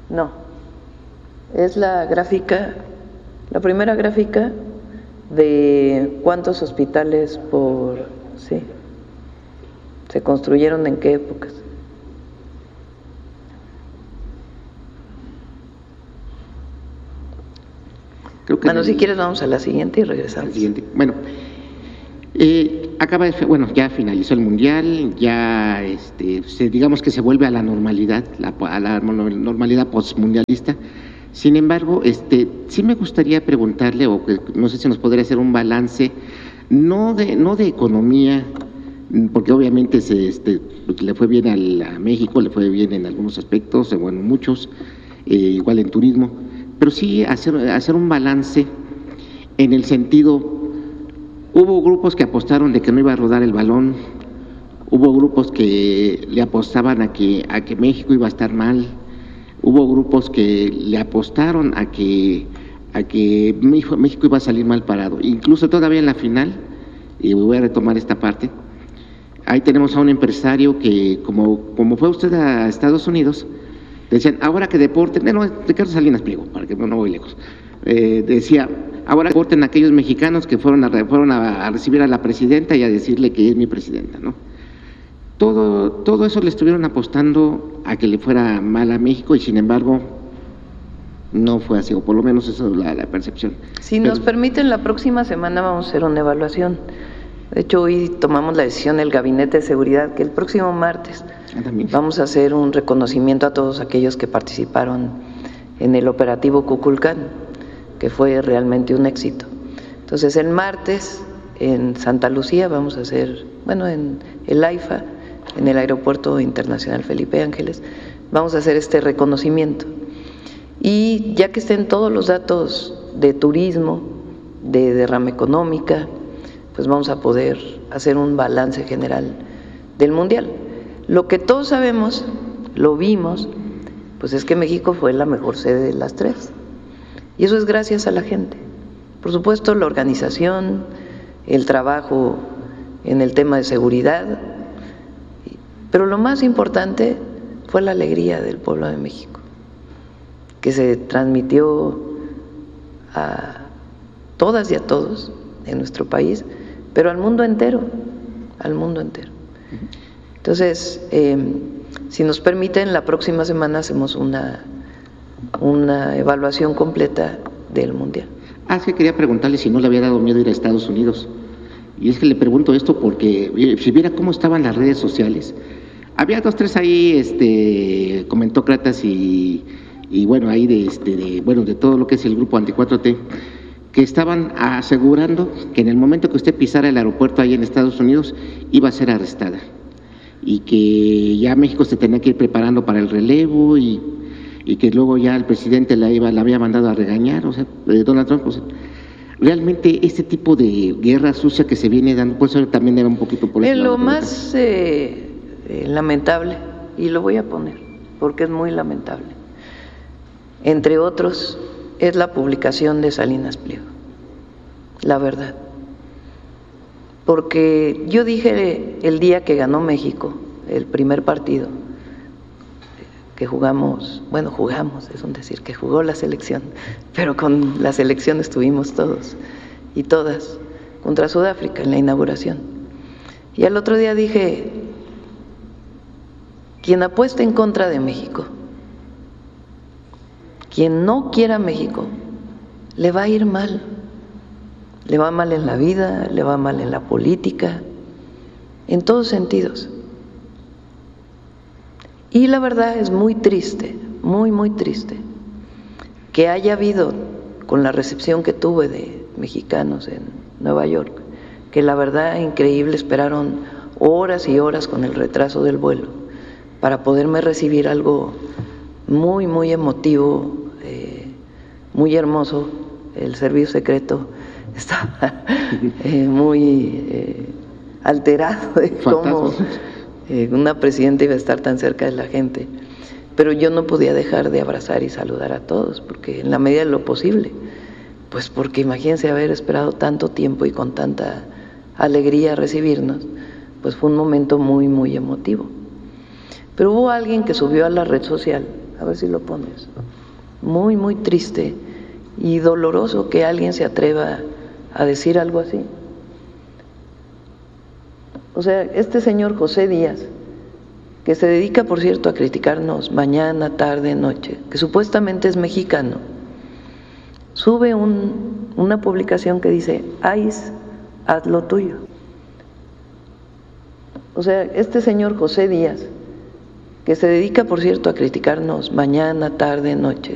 No, es la gráfica, la primera gráfica de cuántos hospitales sí, se construyeron en qué épocas. Creo que si quieres vamos a la siguiente y regresamos. Bueno, ya finalizó el Mundial, ya digamos que se vuelve a la normalidad, a la normalidad postmundialista. Sin embargo, sí me gustaría preguntarle, o no sé si nos podría hacer un balance, no de economía, porque obviamente le fue bien a México, le fue bien en algunos aspectos, bueno, muchos, igual en turismo, pero sí hacer un balance en el sentido, hubo grupos que apostaron de que no iba a rodar el balón, hubo grupos que le apostaban a que México iba a estar mal, hubo grupos que le apostaron a que México iba a salir mal parado, incluso todavía en la final, y voy a retomar esta parte, ahí tenemos a un empresario que como fue usted a Estados Unidos, decían, ahora que deporten, Ricardo Salinas Pliego, para que no voy lejos, decía, ahora que deporten a aquellos mexicanos que fueron a recibir a la presidenta y a decirle que es mi presidenta, ¿no? Todo eso le estuvieron apostando a que le fuera mal a México y sin embargo no fue así, o por lo menos eso es la percepción. Si nos permiten, la próxima semana vamos a hacer una evaluación. De hecho, hoy tomamos la decisión del Gabinete de Seguridad que el próximo martes vamos a hacer un reconocimiento a todos aquellos que participaron en el operativo Kukulcán, que fue realmente un éxito. Entonces, el martes en Santa Lucía vamos a hacer, en el AIFA, en el Aeropuerto Internacional Felipe Ángeles, vamos a hacer este reconocimiento. Y ya que estén todos los datos de turismo, de derrama económica, pues vamos a poder hacer un balance general del Mundial. Lo que todos sabemos, lo vimos, pues es que México fue la mejor sede de las tres. Y eso es gracias a la gente. Por supuesto, la organización, el trabajo en el tema de seguridad, pero lo más importante fue la alegría del pueblo de México, que se transmitió a todas y a todos en nuestro país, pero al mundo entero, Entonces, si nos permiten, la próxima semana hacemos una evaluación completa del Mundial. Es que quería preguntarle si no le había dado miedo ir a Estados Unidos. Y es que le pregunto esto porque si viera cómo estaban las redes sociales, había 2, 3 ahí comentócratas y bueno, ahí de todo lo que es el grupo Anti-4T, que estaban asegurando que en el momento que usted pisara el aeropuerto ahí en Estados Unidos iba a ser arrestada y que ya México se tenía que ir preparando para el relevo y que luego ya el presidente la había mandado a regañar, o sea, Donald Trump, o sea, realmente este tipo de guerra sucia que se viene dando, pues eso también era un poquito por eso. Lo más lamentable, y lo voy a poner porque es muy lamentable, entre otros, es la publicación de Salinas Pliego, la verdad. Porque yo dije el día que ganó México, el primer partido que jugamos, es un decir, que jugó la selección, pero con la selección estuvimos todos y todas contra Sudáfrica en la inauguración. Y al otro día dije, quien apueste en contra de México, quien no quiera México, le va a ir mal. Le va mal en la vida, le va mal en la política, en todos sentidos. Y la verdad es muy triste, muy, muy triste, que haya habido, con la recepción que tuve de mexicanos en Nueva York, que la verdad increíble, esperaron horas y horas con el retraso del vuelo para poderme recibir, algo muy, muy emotivo, muy hermoso. El servicio secreto estaba muy alterado de cómo una presidenta iba a estar tan cerca de la gente, pero yo no podía dejar de abrazar y saludar a todos, porque en la medida de lo posible, pues porque imagínense haber esperado tanto tiempo y con tanta alegría recibirnos, pues fue un momento muy, muy emotivo. Pero hubo alguien que subió a la red social a ver si lo pones. Muy, muy triste y doloroso que alguien se atreva a decir algo así. O sea, este señor José Díaz, que se dedica, por cierto, a criticarnos mañana, tarde, noche, que supuestamente es mexicano, sube una publicación que dice: ICE, haz lo tuyo. O sea, este señor José Díaz, que se dedica, por cierto, a criticarnos mañana, tarde, noche,